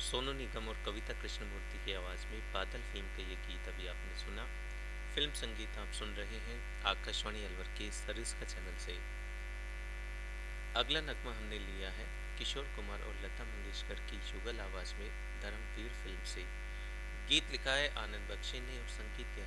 सोनू निगम और कविता कृष्णमूर्ति की आवाज़ में बादल फिल्म का ये गीत अभी आपने सुना। फिल्म संगीत आप सुन रहे हैं आकाशवाणी अलवर के सरिस्का चैनल से। अगला नगमा हमने लिया है किशोर कुमार और लता मंगेशकर की युगल आवाज़ में धर्मवीर फिल्म से। गीत लिखा है आनंद बख्शी ने और संगीत दिया